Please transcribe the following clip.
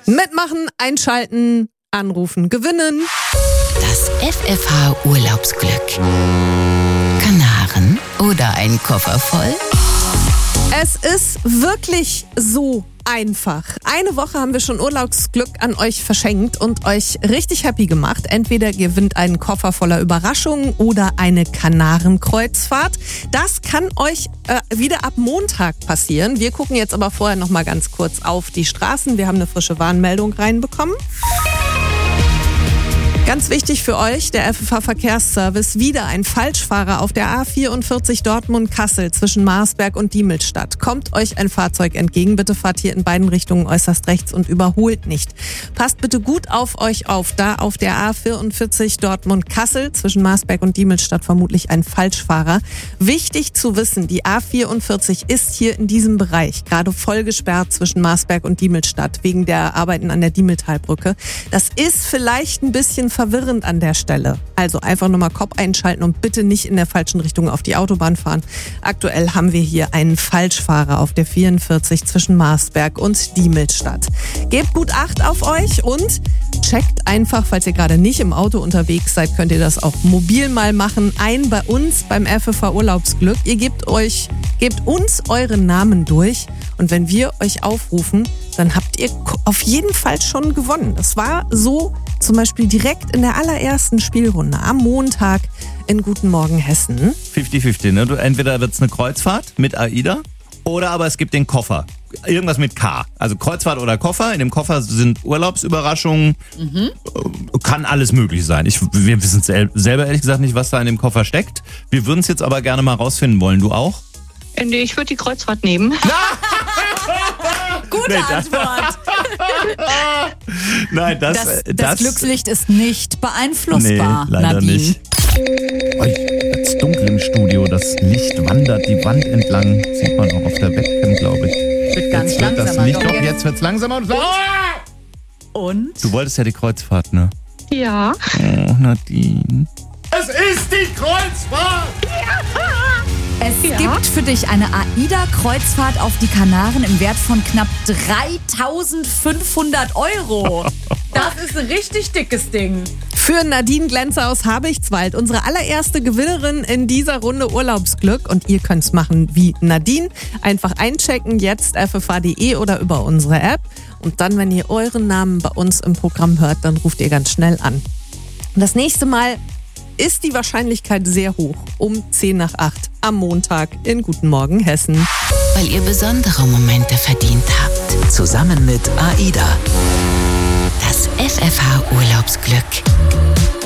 Mitmachen, einschalten, anrufen, gewinnen. Das FFH Urlaubsglück. Kanaren oder ein Koffer voll? Es ist wirklich so einfach. Eine Woche haben wir schon Urlaubsglück an euch verschenkt und euch richtig happy gemacht. Entweder ihr gewinnt einen Koffer voller Überraschungen oder eine Kanarenkreuzfahrt. Das kann euch wieder ab Montag passieren. Wir gucken jetzt aber vorher noch mal ganz kurz auf die Straßen. Wir haben eine frische Warnmeldung reinbekommen. Ganz wichtig für euch, der FFH-Verkehrsservice, wieder ein Falschfahrer auf der A44 Dortmund-Kassel zwischen Marsberg und Diemelstadt. Kommt euch ein Fahrzeug entgegen, bitte fahrt hier in beiden Richtungen äußerst rechts und überholt nicht. Passt bitte gut auf euch auf, da auf der A44 Dortmund-Kassel zwischen Marsberg und Diemelstadt vermutlich ein Falschfahrer. Wichtig zu wissen, die A44 ist hier in diesem Bereich gerade voll gesperrt zwischen Marsberg und Diemelstadt wegen der Arbeiten an der Diemeltalbrücke. Das ist vielleicht ein bisschen verwirrend an der Stelle. Also einfach nochmal Kopf einschalten und bitte nicht in der falschen Richtung auf die Autobahn fahren. Aktuell haben wir hier einen Falschfahrer auf der 44 zwischen Marsberg und Diemelstadt. Gebt gut Acht auf euch und checkt einfach, falls ihr gerade nicht im Auto unterwegs seid, könnt ihr das auch mobil mal machen, ein bei uns beim FFH Urlaubsglück. Ihr gebt uns euren Namen durch und wenn wir euch aufrufen, dann habt ihr auf jeden Fall schon gewonnen. Das war so zum Beispiel direkt in der allerersten Spielrunde am Montag in Guten Morgen Hessen. 50-50, ne? Entweder wird es eine Kreuzfahrt mit AIDA oder aber es gibt den Koffer. Irgendwas mit K. Also Kreuzfahrt oder Koffer. In dem Koffer sind Urlaubsüberraschungen. Kann alles möglich sein. Wir wissen selber ehrlich gesagt nicht, was da in dem Koffer steckt. Wir würden es jetzt aber gerne mal rausfinden wollen. Du auch? Nee, ich würde die Kreuzfahrt nehmen. Gute Antwort. Nein, das Glückslicht ist nicht beeinflussbar, nee, leider Nadine. nicht. Es ist dunkel im Studio, das Licht wandert die Wand entlang. Sieht man auch auf der Webcam, glaube ich. Wird ganz jetzt wird langsamer. das Licht doch, jetzt wird es langsamer. Und? Du wolltest ja die Kreuzfahrt, ne? Ja. Oh, Nadine. Es ist die Kreuzfahrt! Es gibt für dich eine AIDA-Kreuzfahrt auf die Kanaren im Wert von knapp 3.500 €. Das ist ein richtig dickes Ding. Für Nadine Glänzer aus Habichtswald, unsere allererste Gewinnerin in dieser Runde Urlaubsglück. Und ihr könnt es machen wie Nadine. Einfach einchecken, jetzt ffh.de oder über unsere App. Und dann, wenn ihr euren Namen bei uns im Programm hört, dann ruft ihr ganz schnell an. Und das nächste Mal ist die Wahrscheinlichkeit sehr hoch, um 7:50 am Montag in Guten Morgen Hessen. Weil ihr besondere Momente verdient habt. Zusammen mit AIDA. Das FFH Urlaubsglück.